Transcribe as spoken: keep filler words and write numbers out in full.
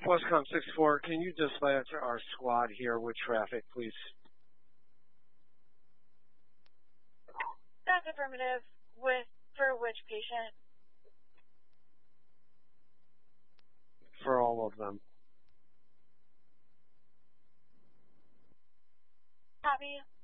Westcom six four, can you dispatch our squad here with traffic, please? That's affirmative. With for which patient? For all of them. Copy.